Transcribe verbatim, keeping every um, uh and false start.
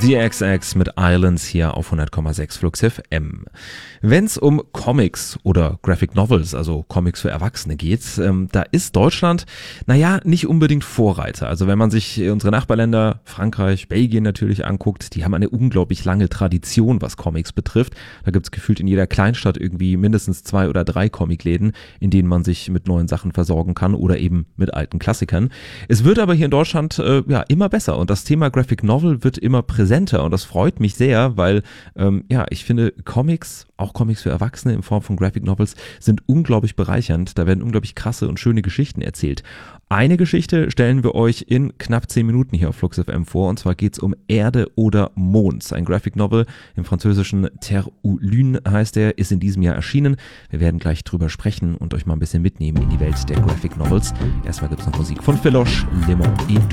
Die X X mit Islands hier auf hundert Komma sechs Flux F M. Wenn es um Comics oder Graphic Novels, also Comics für Erwachsene geht, ähm, da ist Deutschland, naja, nicht unbedingt Vorreiter. Also wenn man sich unsere Nachbarländer, Frankreich, Belgien natürlich anguckt, die haben eine unglaublich lange Tradition, was Comics betrifft. Da gibt's gefühlt in jeder Kleinstadt irgendwie mindestens zwei oder drei Comicläden, in denen man sich mit neuen Sachen versorgen kann oder eben mit alten Klassikern. Es wird aber hier in Deutschland äh, ja immer besser und das Thema Graphic Novel wird immer präsenter und das freut mich sehr, weil ähm, ja, ich finde Comics, auch Comics für Erwachsene in Form von Graphic Novels, sind unglaublich bereichernd. Da werden unglaublich krasse und schöne Geschichten erzählt. Eine Geschichte stellen wir euch in knapp zehn Minuten hier auf Flux F M vor und zwar geht's um Erde oder Mond. Ein Graphic Novel, im französischen Terre ou Lune heißt er, ist in diesem Jahr erschienen. Wir werden gleich drüber sprechen und euch mal ein bisschen mitnehmen in die Welt der Graphic Novels. Erstmal gibt's noch Musik von Philoche, Le Monde et Du.